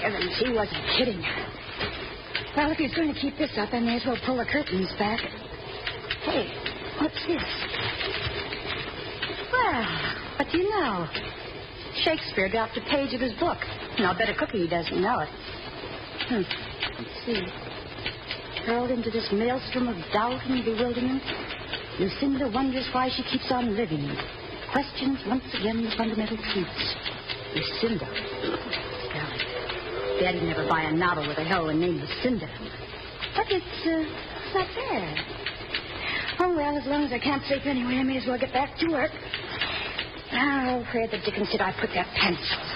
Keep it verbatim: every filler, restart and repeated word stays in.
heavens, he wasn't kidding. Well, if he's going to keep this up, I may as well pull the curtains back. Hey, what's this? Well, what do you know? Shakespeare dropped a page of his book. And I'll bet a cookie he doesn't know it. Hmm. Let's see. Hurled into this maelstrom of doubt and bewilderment, Lucinda wonders why she keeps on living. Questions once again the fundamental truths. Lucinda. Golly. Daddy'd never buy a novel with a heroine named Lucinda. But it's, uh, it's not fair. Oh, well, as long as I can't sleep anyway, I may as well get back to work. Now, where the dickens did I put that pencil?